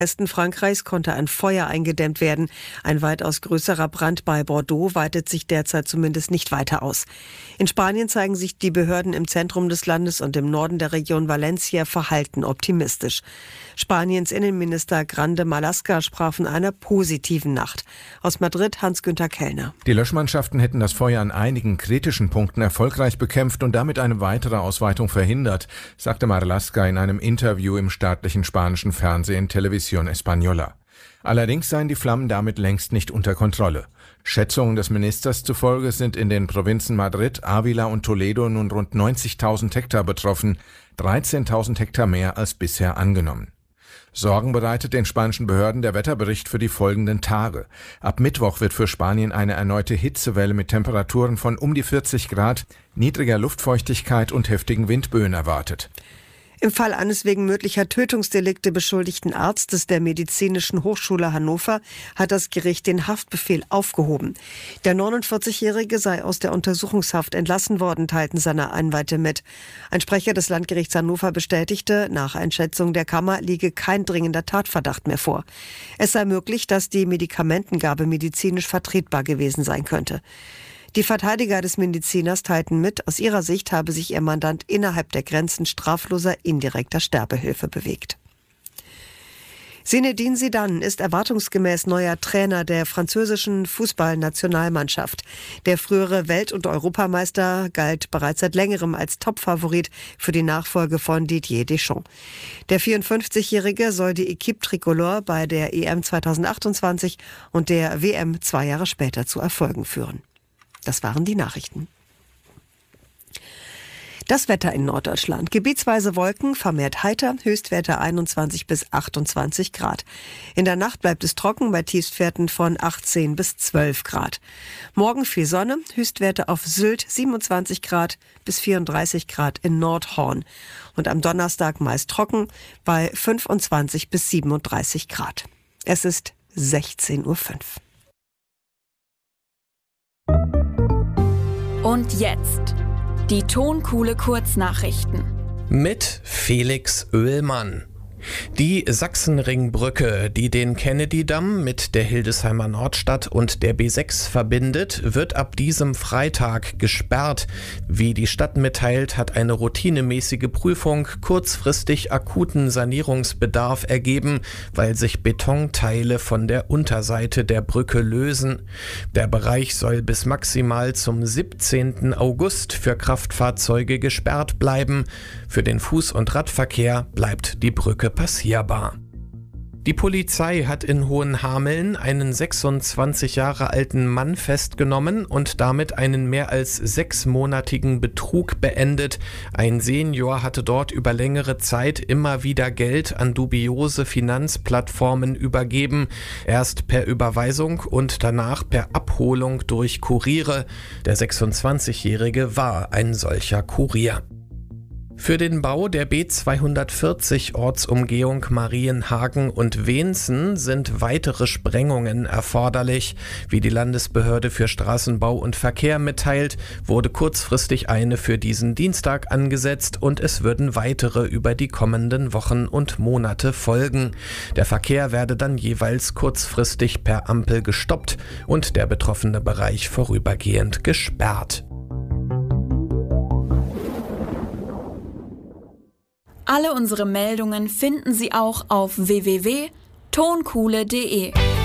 Westen Frankreichs konnte ein Feuer eingedämmt werden. Ein weitaus größerer Brand bei Bordeaux weitet sich derzeit zumindest nicht weiter aus. In Spanien zeigen sich die Behörden im Zentrum des Landes und im Norden der Region Valencia verhalten optimistisch. Spaniens Innenminister Grande Marlaska sprach von einer positiven Nacht. Aus Madrid Hans-Günther Kellner. Die Löschmannschaften hätten das Feuer an einigen kritischen Punkten erfolgreich bekämpft und damit eine weitere Ausweitung verhindert, sagte Marlaska in einem Interview im staatlichen spanischen Fernsehen Televisión Española. Allerdings seien die Flammen damit längst nicht unter Kontrolle. Schätzungen des Ministers zufolge sind in den Provinzen Madrid, Ávila und Toledo nun rund 90.000 Hektar betroffen, 13.000 Hektar mehr als bisher angenommen. Sorgen bereitet den spanischen Behörden der Wetterbericht für die folgenden Tage. Ab Mittwoch wird für Spanien eine erneute Hitzewelle mit Temperaturen von um die 40 Grad, niedriger Luftfeuchtigkeit und heftigen Windböen erwartet. Im Fall eines wegen möglicher Tötungsdelikte beschuldigten Arztes der Medizinischen Hochschule Hannover hat das Gericht den Haftbefehl aufgehoben. Der 49-Jährige sei aus der Untersuchungshaft entlassen worden, teilten seine Anwälte mit. Ein Sprecher des Landgerichts Hannover bestätigte, nach Einschätzung der Kammer liege kein dringender Tatverdacht mehr vor. Es sei möglich, dass die Medikamentengabe medizinisch vertretbar gewesen sein könnte. Die Verteidiger des Mediziners teilten mit, aus ihrer Sicht habe sich ihr Mandant innerhalb der Grenzen strafloser indirekter Sterbehilfe bewegt. Zinedine Zidane ist erwartungsgemäß neuer Trainer der französischen Fußballnationalmannschaft. Der frühere Welt- und Europameister galt bereits seit längerem als Topfavorit für die Nachfolge von Didier Deschamps. Der 54-Jährige soll die Équipe Tricolore bei der EM 2028 und der WM 2 Jahre später zu Erfolgen führen. Das waren die Nachrichten. Das Wetter in Norddeutschland. Gebietsweise Wolken, vermehrt heiter, Höchstwerte 21 bis 28 Grad. In der Nacht bleibt es trocken bei Tiefstwerten von 18 bis 12 Grad. Morgen viel Sonne, Höchstwerte auf Sylt 27 Grad bis 34 Grad in Nordhorn. Und am Donnerstag meist trocken bei 25 bis 37 Grad. Es ist 16:05 Uhr. Und jetzt die Tonkuhle Kurznachrichten mit Felix Oehlmann. Die Sachsenringbrücke, die den Kennedy-Damm mit der Hildesheimer Nordstadt und der B6 verbindet, wird ab diesem Freitag gesperrt. Wie die Stadt mitteilt, hat eine routinemäßige Prüfung kurzfristig akuten Sanierungsbedarf ergeben, weil sich Betonteile von der Unterseite der Brücke lösen. Der Bereich soll bis maximal zum 17. August für Kraftfahrzeuge gesperrt bleiben. Für den Fuß- und Radverkehr bleibt die Brücke passierbar. Die Polizei hat in Hohenhameln einen 26 Jahre alten Mann festgenommen und damit einen mehr als 6-monatigen Betrug beendet. Ein Senior hatte dort über längere Zeit immer wieder Geld an dubiose Finanzplattformen übergeben, erst per Überweisung und danach per Abholung durch Kuriere. Der 26-Jährige war ein solcher Kurier. Für den Bau der B240 Ortsumgehung Marienhagen und Wenzen sind weitere Sprengungen erforderlich. Wie die Landesbehörde für Straßenbau und Verkehr mitteilt, wurde kurzfristig eine für diesen Dienstag angesetzt und es würden weitere über die kommenden Wochen und Monate folgen. Der Verkehr werde dann jeweils kurzfristig per Ampel gestoppt und der betroffene Bereich vorübergehend gesperrt. Alle unsere Meldungen finden Sie auch auf www.tonkuhle.de.